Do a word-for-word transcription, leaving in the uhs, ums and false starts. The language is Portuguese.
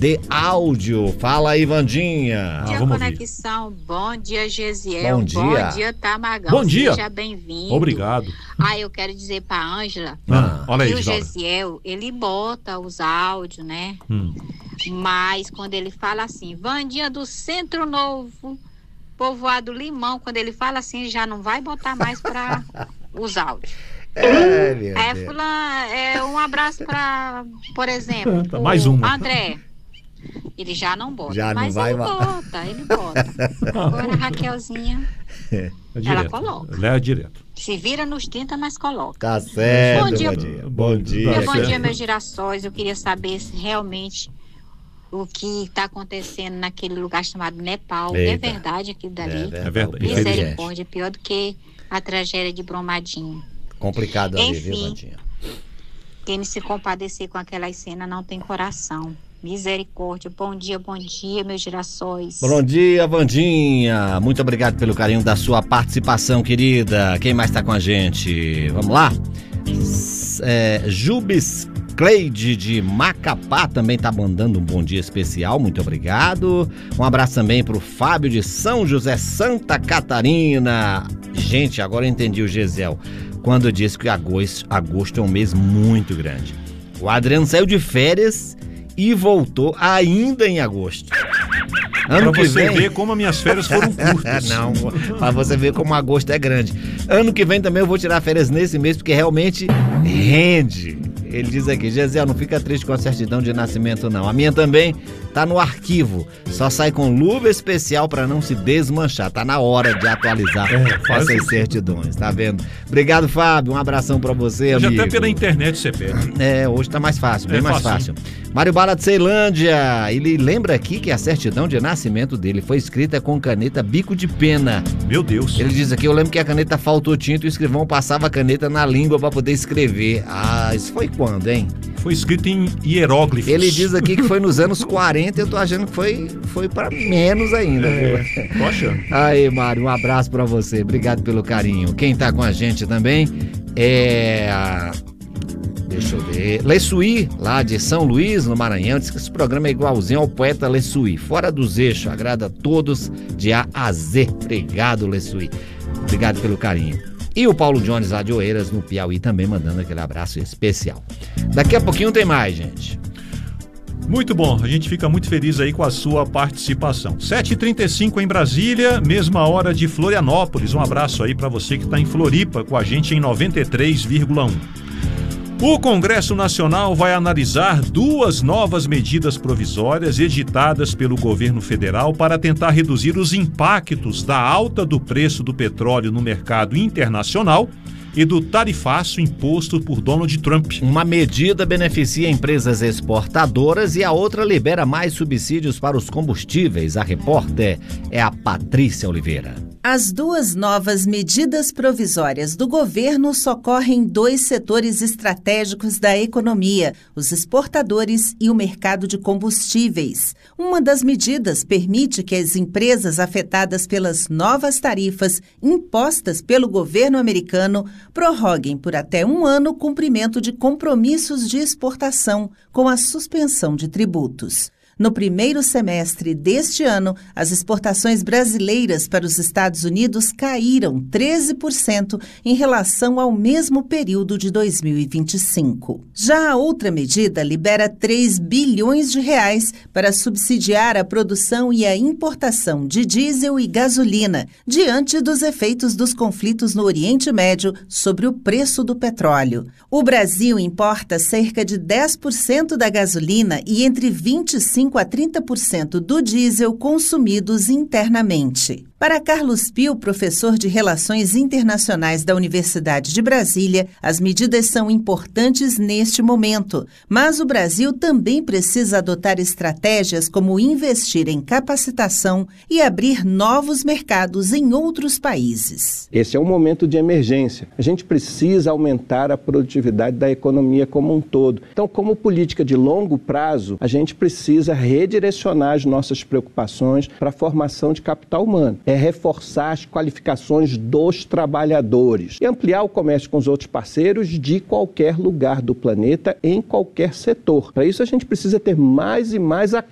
de áudio. Fala aí, Vandinha. Bom dia, vamos Conexão. Ouvir. Bom dia, Gesiel. Bom dia. Bom dia, Tamagão. Bom dia. Seja bem-vindo. Obrigado. Ah, eu quero dizer pra Ângela Ah, olha aí, que o Gisalda. Gesiel, ele bota os áudios, né? Hum. Mas quando ele fala assim, Vandinha do Centro Novo, povoado Limão, quando ele fala assim, já não vai botar mais pra os áudios. É, meu É, Deus. fulano, é, um abraço pra, por exemplo, Tá, o mais uma. André. Ele já não bota, Já não mas vai ele bo- bota, ele bota. Agora a Raquelzinha, É ela direto. coloca. Ela é direto. Se vira nos trinta, mas coloca. Tá certo, Bom dia. Vandinha. Bom dia. Meu Tá bom certo. dia, meus girassóis. Eu queria saber se realmente o que está acontecendo naquele lugar chamado Nepal Eita. é verdade aquilo dali. É verdade. Misericórdia, pior do que a tragédia de Brumadinho. Complicado ali, viu, Enfim. Vandinha? Quem não se compadecer com aquelas cenas não tem coração. Misericórdia. Bom dia, bom dia, meus girassóis. Bom dia, Vandinha. Muito obrigado pelo carinho da sua participação, querida. Quem mais tá com a gente? Vamos lá? S- É, Jubes Cleide de Macapá também tá mandando um bom dia especial. Muito obrigado. Um abraço também pro Fábio de São José, Santa Catarina. Gente, agora eu entendi o Gesiel quando disse que agosto, agosto é um mês muito grande. O Adriano saiu de férias e voltou ainda em agosto. Ano Pra que você vem... ver como as minhas férias foram curtas. Não, pra você ver como agosto é grande. Ano que vem também eu vou tirar férias nesse mês, porque realmente rende. Ele diz aqui, Gesiel, não fica triste com a certidão de nascimento, não. A minha também tá no arquivo. Só sai com luva especial pra não se desmanchar. Tá na hora de atualizar É, faz essas isso. certidões, tá vendo? Obrigado, Fábio. Um abração pra você, Hoje amigo. até pela internet você pede. É, hoje tá mais fácil, bem É mais facinho. fácil. Mário Bala de Ceilândia, ele lembra aqui que a certidão de nascimento dele foi escrita com caneta bico de pena. Meu Deus. Ele diz aqui, eu lembro que a caneta faltou tinta e o escrivão passava a caneta na língua pra poder escrever. Ah, isso foi quando, hein? Foi escrito em hieróglifos. Ele diz aqui que foi nos anos quarenta, eu tô achando que foi, foi pra menos ainda. É, viu? tô achando. Aí, Mário, um abraço pra você. Obrigado pelo carinho. Quem tá com a gente também é... a- Deixa eu ver. Lessuí, lá de São Luís, no Maranhão, diz que esse programa é igualzinho ao poeta Lessuí. Fora dos eixos, agrada a todos de A a Z. Obrigado, Lessuí. Obrigado pelo carinho. E o Paulo Jones, lá de Oeiras, no Piauí, também mandando aquele abraço especial. Daqui a pouquinho tem mais, gente. Muito bom, a gente fica muito feliz aí com a sua participação. sete e trinta e cinco em Brasília, mesma hora de Florianópolis. Um abraço aí para você que está em Floripa com a gente em noventa e três vírgula um. O Congresso Nacional vai analisar duas novas medidas provisórias editadas pelo governo federal para tentar reduzir os impactos da alta do preço do petróleo no mercado internacional e do tarifaço imposto por Donald Trump. Uma medida beneficia empresas exportadoras e a outra libera mais subsídios para os combustíveis. A repórter é a Patrícia Oliveira. As duas novas medidas provisórias do governo socorrem dois setores estratégicos da economia, os exportadores e o mercado de combustíveis. Uma das medidas permite que as empresas afetadas pelas novas tarifas impostas pelo governo americano prorroguem por até um ano o cumprimento de compromissos de exportação com a suspensão de tributos. No primeiro semestre deste ano, as exportações brasileiras para os Estados Unidos caíram treze por cento em relação ao mesmo período de dois mil e vinte e cinco. Já a outra medida libera três bilhões de reais para subsidiar a produção e a importação de diesel e gasolina, diante dos efeitos dos conflitos no Oriente Médio sobre o preço do petróleo. O Brasil importa cerca de dez por cento da gasolina e entre vinte e cinco a trinta por cento do diesel consumidos internamente. Para Carlos Pio, professor de Relações Internacionais da Universidade de Brasília, as medidas são importantes neste momento, mas o Brasil também precisa adotar estratégias como investir em capacitação e abrir novos mercados em outros países. Esse é um momento de emergência. A gente precisa aumentar a produtividade da economia como um todo. Então, como política de longo prazo, a gente precisa redirecionar as nossas preocupações para a formação de capital humano. É reforçar as qualificações dos trabalhadores e ampliar o comércio com os outros parceiros de qualquer lugar do planeta, em qualquer setor. Para isso, a gente precisa ter mais e mais